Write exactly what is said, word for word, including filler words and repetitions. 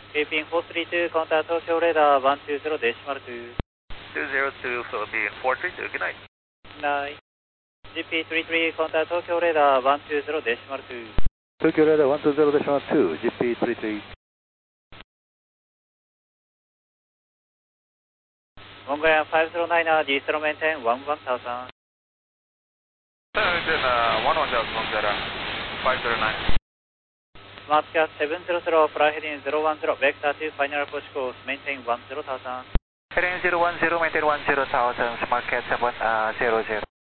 Keeping four three two, contact Tokyo radar one two zero decimal two. two zero two, Philippine four three two, good night. Night. G P three three, contact Tokyo radar one two zero decimal two. Tokyo radar one two zero decimal two, G P three three. Mongolian five zero nine, diesel maintain one one thousand. Maintain uh, one one thousand, Mongolian five zero nine. Smart cat seven zero zero, fly heading zero one zero, vector two, final approach course, maintain one zero thousand. Heading zero one zero, maintain one zero thousand, Smart cat seven uh, zero zero.